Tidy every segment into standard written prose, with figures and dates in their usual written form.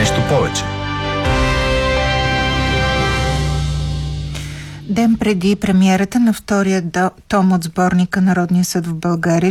нещо повече. Ден преди премиерата на втория том от сборника Народния съд в България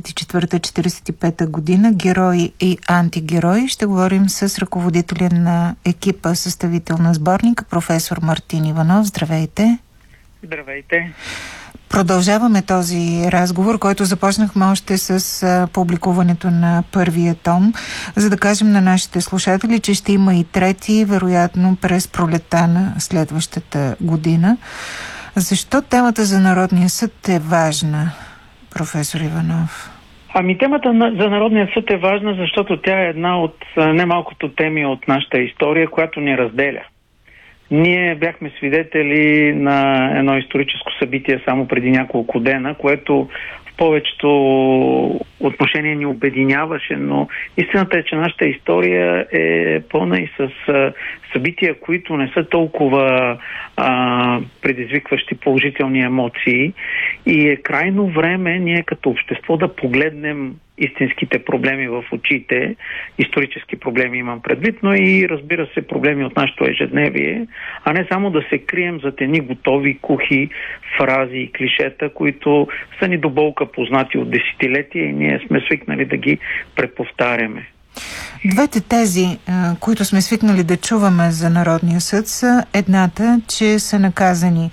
44-45 година "Герои и антигерои", ще говорим с ръководителя на екипа съставител на сборника, професор Мартин Иванов. Здравейте! Здравейте! Продължаваме този разговор, който започнахме още с публикуването на първия том, за да кажем на нашите слушатели, че ще има и трети, вероятно през пролетта на следващата година. Защо темата за Народния съд е важна, професор Иванов? Темата за Народния съд е важна, защото тя е една от немалкото теми от нашата история, която ни разделя. Ние бяхме свидетели на едно историческо събитие само преди няколко дена, което в повечето отношения ни обединяваше, но истината е, че нашата история е пълна и с събития, които не са толкова предизвикващи положителни емоции, и е крайно време ние като общество да погледнем истинските проблеми в очите, исторически проблеми имам предвид, но и, разбира се, проблеми от нашето ежедневие, а не само да се крием зад едни готови, кухи фрази и клишета, които са ни до болка познати от десетилетия и ние сме свикнали да ги преповтаряме. Двете тези, които сме свикнали да чуваме за Народния съд, са едната, че са наказани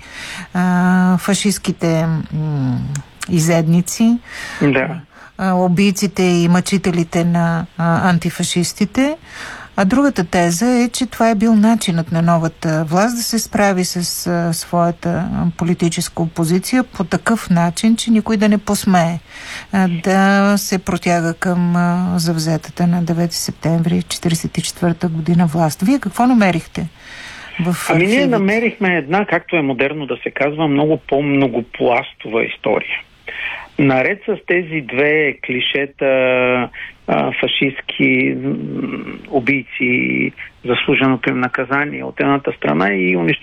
фашистките изедници, да, убийците и мъчителите на антифашистите, а другата теза е, че това е бил начинът на новата власт да се справи с своята политическа опозиция по такъв начин, че никой да не посмее да се протяга към завзетата на 9 септември 1944 година власт. Вие какво намерихте в архивите? Ние намерихме една, както е модерно да се казва, много по-многопластова история. Наред с тези две клишета, фашистки убийци, заслуженото им наказание от едната страна и